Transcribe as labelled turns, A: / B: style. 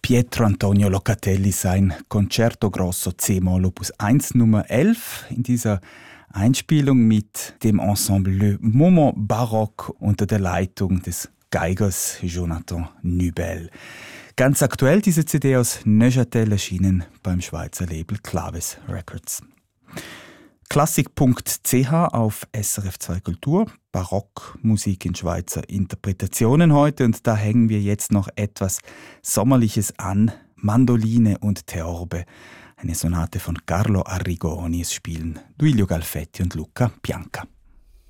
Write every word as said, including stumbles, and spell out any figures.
A: Pietro Antonio Locatelli sein Concerto Grosso C-Moll Opus eins Nummer elf in dieser Einspielung mit dem Ensemble Le Moment Baroque unter der Leitung des Geigers Jonathan Nübel. Ganz aktuell diese C D aus Neuchâtel erschienen beim Schweizer Label Claves Records. Klassik punkt c h auf S R F zwei Kultur, Barockmusik in Schweizer Interpretationen heute, und da hängen wir jetzt noch etwas Sommerliches an, Mandoline und Theorbe, eine Sonate von Carlo Arrigoni. Es spielen Duilio Galfetti und Luca Bianca.